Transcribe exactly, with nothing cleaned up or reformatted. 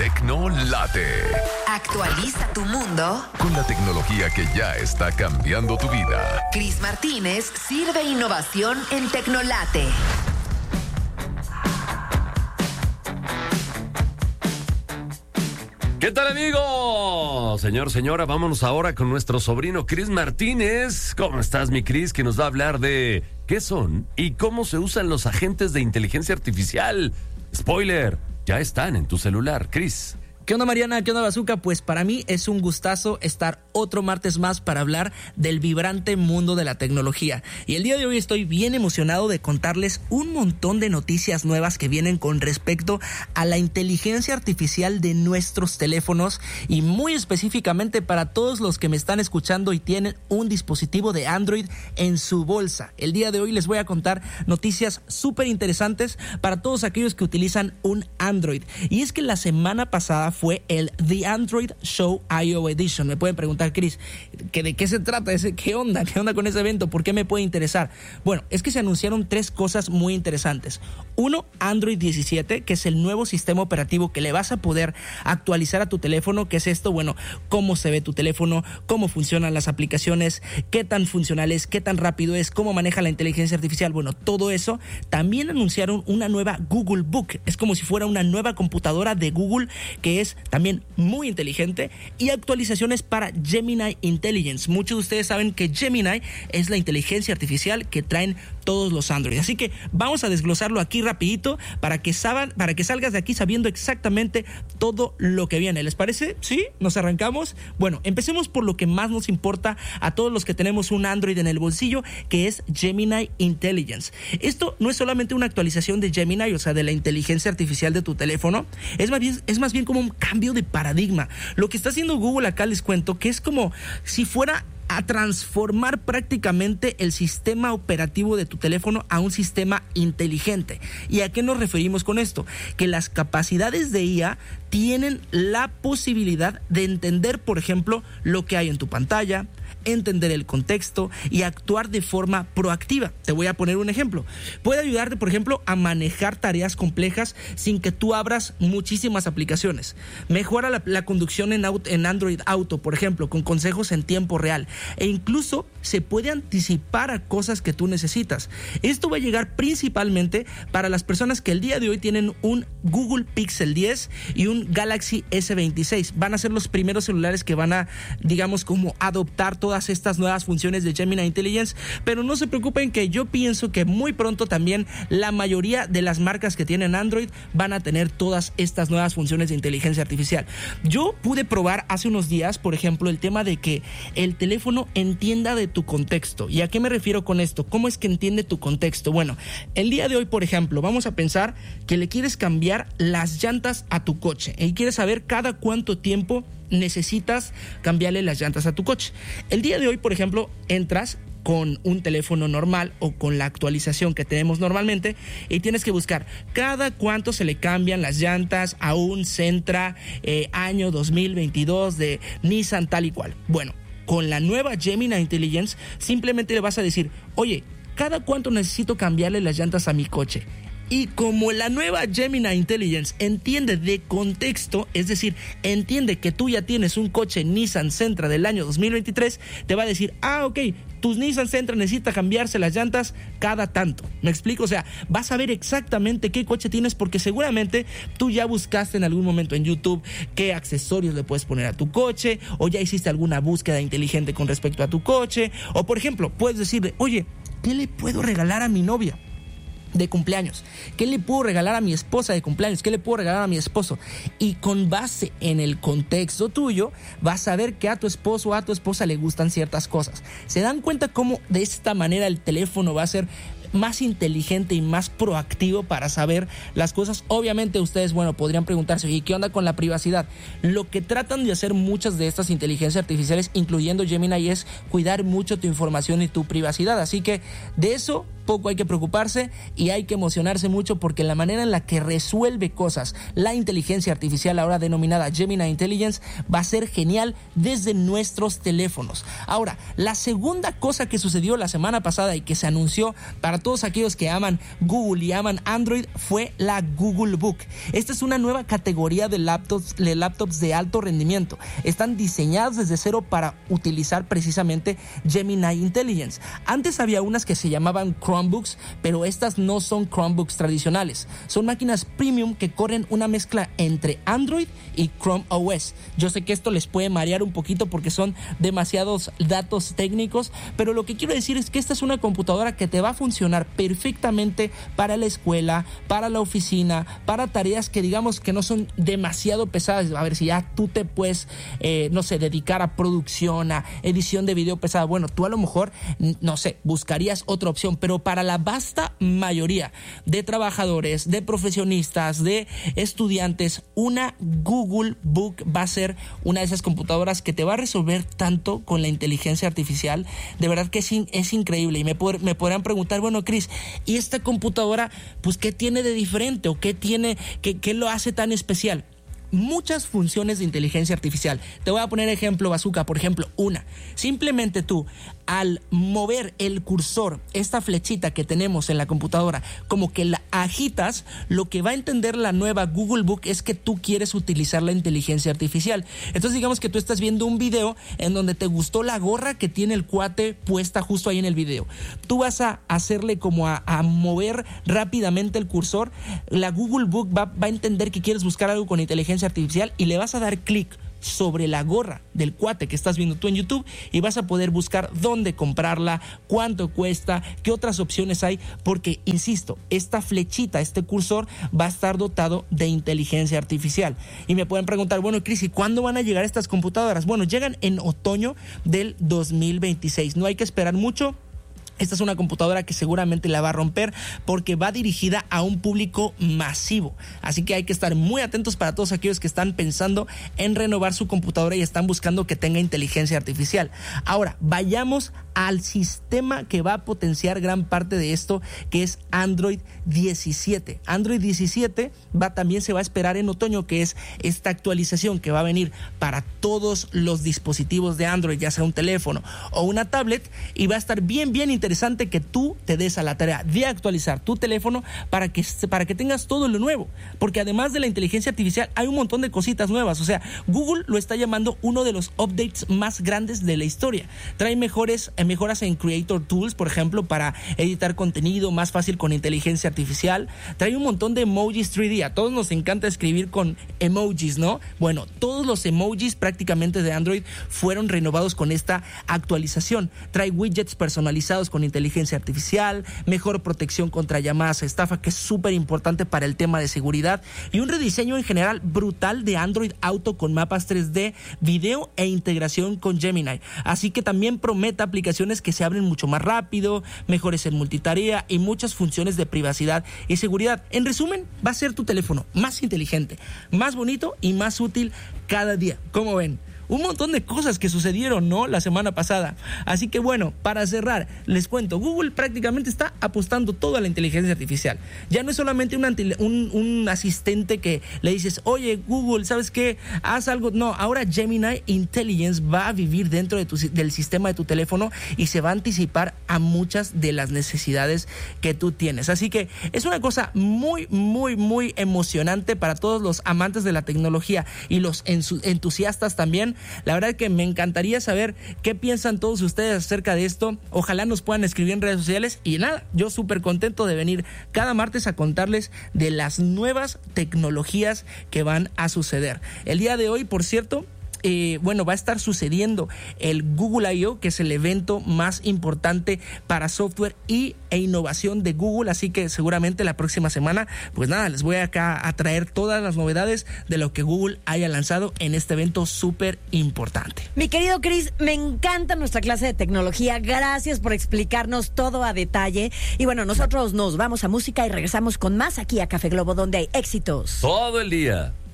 Tecnolate. Actualiza tu mundo Con la tecnología que ya está cambiando tu vida. Cris Martínez sirve innovación en Tecnolate. ¿Qué tal, amigos? Señor, señora, vámonos ahora con nuestro sobrino Cris Martínez. ¿Cómo estás, mi Cris? Que nos va a hablar de qué son y cómo se usan los agentes de inteligencia artificial. Spoiler, ya están en tu celular, Cris. ¿Qué onda, Mariana? ¿Qué onda, Bazooka? Pues para mí es un gustazo estar otro martes más para hablar del vibrante mundo de la tecnología. Y el día de hoy estoy bien emocionado de contarles un montón de noticias nuevas que vienen con respecto a la inteligencia artificial de nuestros teléfonos y muy específicamente para todos los que me están escuchando y tienen un dispositivo de Android en su bolsa. El día de hoy les voy a contar noticias súper interesantes para todos aquellos que utilizan un Android. Y es que la semana pasada fue el The Android Show I O Edition. Me pueden preguntar, Cris, ¿que ¿de qué se trata? Ese, ¿Qué onda? ¿Qué onda con ese evento? ¿Por qué me puede interesar? Bueno, es que se anunciaron tres cosas muy interesantes. Uno, Android diecisiete, que es el nuevo sistema operativo que le vas a poder actualizar a tu teléfono. ¿Qué es esto? Bueno, cómo se ve tu teléfono, cómo funcionan las aplicaciones, qué tan funcional es, qué tan rápido es, cómo maneja la inteligencia artificial. Bueno, todo eso. También anunciaron una nueva Google Book. Es como si fuera una nueva computadora de Google que es también muy inteligente, y actualizaciones para Gemini Intelligence. Muchos de ustedes saben que Gemini es la inteligencia artificial que traen todos los Android. Así que vamos a desglosarlo aquí rapidito para que, saban, para que salgas de aquí sabiendo exactamente todo lo que viene. ¿Les parece? ¿Sí? ¿Nos arrancamos? Bueno, empecemos por lo que más nos importa a todos los que tenemos un Android en el bolsillo, que es Gemini Intelligence. Esto no es solamente una actualización de Gemini, o sea, de la inteligencia artificial de tu teléfono, es más bien, es más bien como un cambio de paradigma. Lo que está haciendo Google acá, les cuento que es como si fuera a transformar prácticamente el sistema operativo de tu teléfono a un sistema inteligente. ¿Y a qué nos referimos con esto? Que las capacidades de I A tienen la posibilidad de entender, por ejemplo, lo que hay en tu pantalla, entender el contexto y actuar de forma proactiva. Te voy a poner un ejemplo. Puede ayudarte, por ejemplo, a manejar tareas complejas sin que tú abras muchísimas aplicaciones. Mejora la, la conducción en, auto, en Android Auto, por ejemplo, con consejos en tiempo real. E incluso se puede anticipar a cosas que tú necesitas. Esto va a llegar principalmente para las personas que el día de hoy tienen un Google Pixel diez y un Galaxy ese veintiséis. Van a ser los primeros celulares que van a, digamos, como adoptar todas estas nuevas funciones de Gemini Intelligence, pero no se preocupen, que yo pienso que muy pronto también la mayoría de las marcas que tienen Android van a tener todas estas nuevas funciones de inteligencia artificial. Yo pude probar hace unos días, por ejemplo, el tema de que el teléfono entienda de tu contexto. ¿Y a qué me refiero con esto? ¿Cómo es que entiende tu contexto? Bueno, el día de hoy, por ejemplo, vamos a pensar que le quieres cambiar las llantas a tu coche y quieres saber cada cuánto tiempo necesitas cambiarle las llantas a tu coche. El día de hoy, por ejemplo, entras con un teléfono normal o con la actualización que tenemos normalmente y tienes que buscar cada cuánto se le cambian las llantas a un Sentra eh, año dos mil veintidós de Nissan tal y cual. Bueno, con la nueva Gemini Intelligence simplemente le vas a decir, oye, ¿cada cuánto necesito cambiarle las llantas a mi coche? Y como la nueva Gemini Intelligence entiende de contexto, es decir, entiende que tú ya tienes un coche Nissan Sentra del año dos mil veintitrés, te va a decir, ah, ok, tus Nissan Sentra necesita cambiarse las llantas cada tanto. ¿Me explico? O sea, vas a ver exactamente qué coche tienes, porque seguramente tú ya buscaste en algún momento en YouTube qué accesorios le puedes poner a tu coche, o ya hiciste alguna búsqueda inteligente con respecto a tu coche, o por ejemplo, puedes decirle, oye, ¿qué le puedo regalar a mi novia de cumpleaños? ¿Qué le puedo regalar a mi esposa de cumpleaños? ¿Qué le puedo regalar a mi esposo? Y con base en el contexto tuyo, vas a ver que a tu esposo o a tu esposa le gustan ciertas cosas. ¿Se dan cuenta cómo de esta manera el teléfono va a ser más inteligente y más proactivo para saber las cosas? Obviamente ustedes, bueno, podrían preguntarse, ¿y qué onda con la privacidad? Lo que tratan de hacer muchas de estas inteligencias artificiales, incluyendo Gemini, es cuidar mucho tu información y tu privacidad. Así que de eso poco hay que preocuparse y hay que emocionarse mucho porque la manera en la que resuelve cosas la inteligencia artificial, ahora denominada Gemini Intelligence, va a ser genial desde nuestros teléfonos. Ahora, la segunda cosa que sucedió la semana pasada y que se anunció para todos aquellos que aman Google y aman Android fue la Google Book. Esta es una nueva categoría de laptops, de laptops de alto rendimiento. Están diseñados desde cero para utilizar precisamente Gemini Intelligence. Antes había unas que se llamaban Chromebooks, pero estas no son Chromebooks tradicionales. Son máquinas premium que corren una mezcla entre Android y Chrome O S. Yo sé que esto les puede marear un poquito porque son demasiados datos técnicos, pero lo que quiero decir es que esta es una computadora que te va a funcionar perfectamente para la escuela, para la oficina, para tareas que digamos que no son demasiado pesadas. A ver, si ya tú te puedes, eh, no sé, dedicar a producción, a edición de video pesada, bueno, tú a lo mejor, no sé, buscarías otra opción, pero para la vasta mayoría de trabajadores, de profesionistas, de estudiantes, una Google Book va a ser una de esas computadoras que te va a resolver tanto con la inteligencia artificial. De verdad que es, in, es increíble. Y me, pod- me podrán preguntar, bueno, Chris, ¿y esta computadora, pues qué tiene de diferente o qué tiene, qué, qué lo hace tan especial? Muchas funciones de inteligencia artificial. Te voy a poner ejemplo, Bazooka, por ejemplo, una. Simplemente tú, al mover el cursor, esta flechita que tenemos en la computadora, como que la agitas, lo que va a entender la nueva Google Book es que tú quieres utilizar la inteligencia artificial. Entonces digamos que tú estás viendo un video en donde te gustó la gorra que tiene el cuate puesta justo ahí en el video. Tú vas a hacerle como a, a mover rápidamente el cursor. La Google Book va, va a entender que quieres buscar algo con inteligencia artificial y le vas a dar clic sobre la gorra del cuate que estás viendo tú en YouTube y vas a poder buscar dónde comprarla, cuánto cuesta, qué otras opciones hay, porque, insisto, esta flechita, este cursor va a estar dotado de inteligencia artificial. Y me pueden preguntar, bueno, Cris, ¿y cuándo van a llegar estas computadoras? Bueno, llegan en otoño del dos mil veintiséis. No hay que esperar mucho. Esta es una computadora que seguramente la va a romper porque va dirigida a un público masivo. Así que hay que estar muy atentos para todos aquellos que están pensando en renovar su computadora y están buscando que tenga inteligencia artificial. Ahora, vayamos al sistema que va a potenciar gran parte de esto, que es Android diecisiete. Android diecisiete va, también se va a esperar en otoño, que es esta actualización que va a venir para todos los dispositivos de Android, ya sea un teléfono o una tablet, y va a estar bien, bien interesante. Interesante que tú te des a la tarea de actualizar tu teléfono para que, para que tengas todo lo nuevo, porque además de la inteligencia artificial hay un montón de cositas nuevas. O sea, Google lo está llamando uno de los updates más grandes de la historia. Trae mejores, mejoras en Creator Tools, por ejemplo, para editar contenido más fácil con inteligencia artificial. Trae un montón de emojis tres D. A todos nos encanta escribir con emojis, ¿no? Bueno, todos los emojis prácticamente de Android fueron renovados con esta actualización. Trae widgets personalizados con con inteligencia artificial, mejor protección contra llamadas a estafa, que es súper importante para el tema de seguridad, y un rediseño en general brutal de Android Auto con mapas tres D, video e integración con Gemini. Así que también promete aplicaciones que se abren mucho más rápido, mejores en multitarea y muchas funciones de privacidad y seguridad. En resumen, va a ser tu teléfono más inteligente, más bonito y más útil cada día. ¿Cómo ven? Un montón de cosas que sucedieron, ¿no?, la semana pasada. Así que bueno, para cerrar, les cuento, Google prácticamente está apostando todo a la inteligencia artificial. Ya no es solamente un, un, un asistente que le dices, oye, Google, ¿sabes qué? Haz algo. No, ahora Gemini Intelligence va a vivir dentro de tu, del sistema de tu teléfono y se va a anticipar a muchas de las necesidades que tú tienes. Así que es una cosa muy, muy, muy emocionante para todos los amantes de la tecnología y los entusiastas también. La verdad es que me encantaría saber qué piensan todos ustedes acerca de esto. Ojalá nos puedan escribir en redes sociales. Y nada, yo súper contento de venir cada martes a contarles de las nuevas tecnologías que van a suceder. El día de hoy, por cierto, Eh, bueno, va a esestar sucediendo el Google I O, que es el evento más importante para software y, e innovación de Google, así que seguramente la próxima semana, pues nada, les voy acá a traer todas las novedades de lo que Google haya lanzado en este evento súper importante. Mi querido Chris, me encanta nuestra clase de tecnología, gracias por explicarnos todo a detalle, y bueno, nosotros nos vamos a música y regresamos con más aquí a Café Globo, donde hay éxitos todo el día.